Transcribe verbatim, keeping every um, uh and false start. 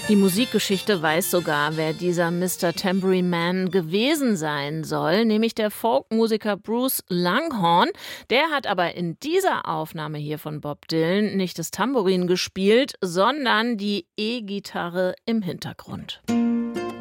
Die Musikgeschichte weiß sogar, wer dieser Mister Tambourine Man gewesen sein soll, nämlich der Folkmusiker Bruce Langhorne. Der hat aber in dieser Aufnahme hier von Bob Dylan nicht das Tambourin gespielt, sondern die E-Gitarre im Hintergrund.